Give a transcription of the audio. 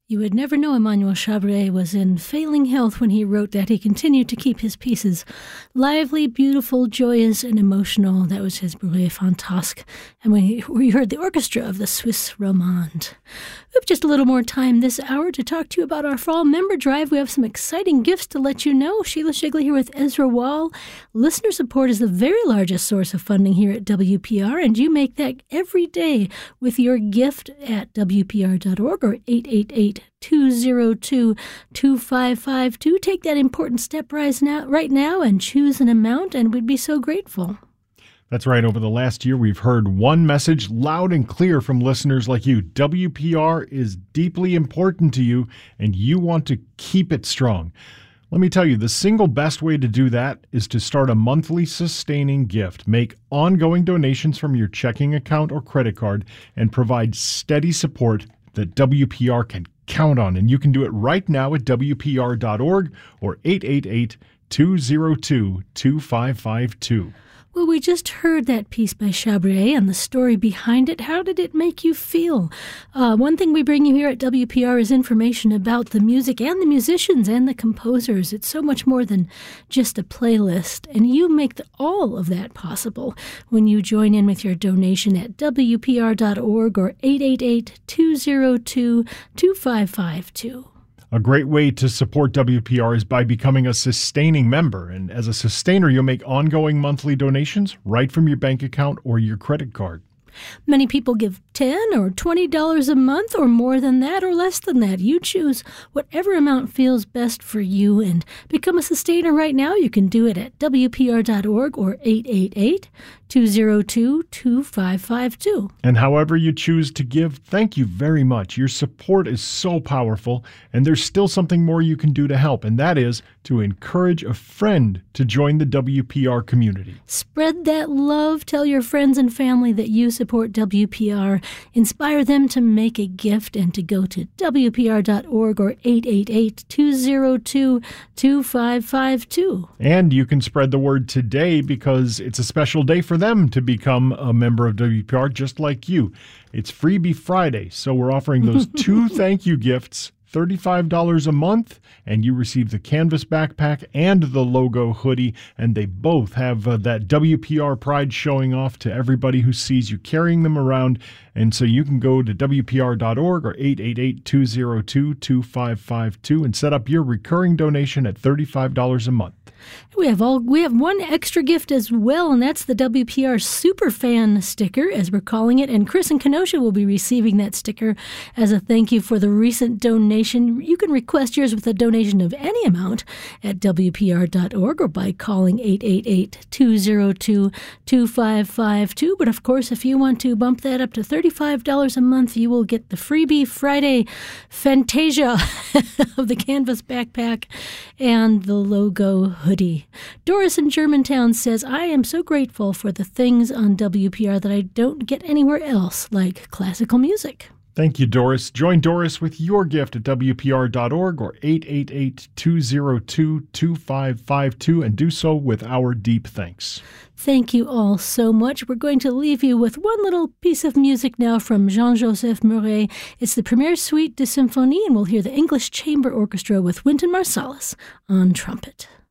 You would never know Emmanuel Chabret was in failing health when he wrote that. He continued to keep his pieces lively, beautiful, joyous, and emotional. That was his Bruit Fantasque. And we heard the orchestra of the Swiss Romande. We have just a little more time this hour to talk to you about our fall member drive. We have some exciting gifts to let you know. Sheila Shigley here with Ezra Wall. Listener support is the very largest source of funding here at WPR, and you make that every day with your gift at WPR.org or 888-202-2552. Take that important step right now and choose an amount, and we'd be so grateful. That's right. Over the last year, we've heard one message loud and clear from listeners like you. WPR is deeply important to you, and you want to keep it strong. Let me tell you, the single best way to do that is to start a monthly sustaining gift. Make ongoing donations from your checking account or credit card and provide steady support that WPR can count on. And you can do it right now at WPR.org or 888-202-2552. Well, we just heard that piece by Chabret and the story behind it. How did it make you feel? One thing we bring you here at WPR is information about the music and the musicians and the composers. It's so much more than just a playlist, and you make all of that possible when you join in with your donation at WPR.org or 888-202-2552. A great way to support WPR is by becoming a sustaining member. And as a sustainer, you'll make ongoing monthly donations right from your bank account or your credit card. Many people give $10 or $20 a month or more than that or less than that. You choose whatever amount feels best for you and become a sustainer right now. You can do it at WPR.org or 888-202-2552. And however you choose to give, thank you very much. Your support is so powerful, and there's still something more you can do to help, and that is to encourage a friend to join the WPR community. Spread that love. Tell your friends and family that you support WPR. Inspire them to make a gift and to go to WPR.org or 888-202-2552. And you can spread the word today because it's a special day for them to become a member of WPR just like you. It's Freebie Friday, so we're offering those two thank you gifts, $35 a month, and you receive the canvas backpack and the logo hoodie, and they both have that WPR pride showing off to everybody who sees you carrying them around. And so you can go to WPR.org or 888-202-2552 and set up your recurring donation at $35 a month. We have one extra gift as well, and that's the WPR Superfan sticker, as we're calling it. And Chris in Kenosha will be receiving that sticker as a thank you for the recent donation. You can request yours with a donation of any amount at WPR.org or by calling 888-202-2552. But of course, if you want to bump that up to $35 a month, you will get the Freebie Friday Fantasia of the canvas backpack and the logo hoodie. Doris in Germantown says, I am so grateful for the things on WPR that I don't get anywhere else, like classical music. Thank you, Doris. Join Doris with your gift at WPR.org or 888-202-2552 and do so with our deep thanks. Thank you all so much. We're going to leave you with one little piece of music now from Jean-Joseph Murray. It's the Première Suite de Symphonie, and we'll hear the English Chamber Orchestra with Wynton Marsalis on trumpet.